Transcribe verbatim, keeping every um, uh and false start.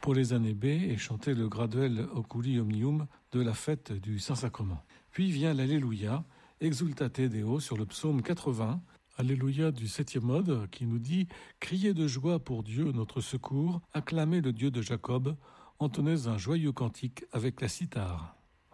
pour les années B et chanter le Graduel Oculi Omnium de la fête du Saint-Sacrement. Puis vient l'Alléluia, Exultate Deo sur le psaume quatre-vingts, Alléluia du septième mode qui nous dit « Criez de joie pour Dieu notre secours, acclamez le Dieu de Jacob, entonnez un joyeux cantique avec la cithare ».